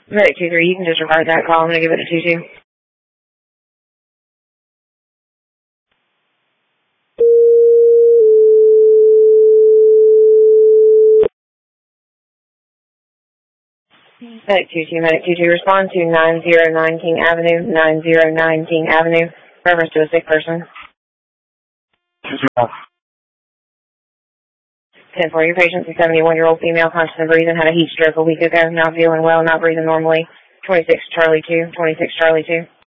Medic 2-3, you can disregard that call. I'm going to give it a 2-2. Medic 2-2, respond to 909 King Avenue, 909 King Avenue, reference to a sick person. 10-4, your patient's a 71-year-old female, conscious and breathing, had a heat stroke a week ago, not feeling well, not breathing normally. 26 Charlie 2, 26 Charlie 2.